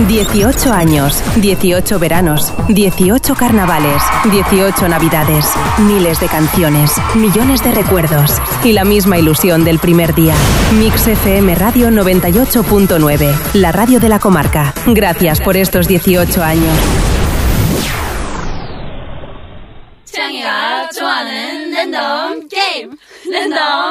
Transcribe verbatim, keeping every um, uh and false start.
dieciocho años, dieciocho veranos, dieciocho carnavales, dieciocho navidades, miles de canciones, millones de recuerdos y la misma ilusión del primer día. Mix F M Radio noventa y ocho punto nueve, la radio de la comarca. Gracias por estos dieciocho años. 창이가 좋아하는 랜덤 게임 랜덤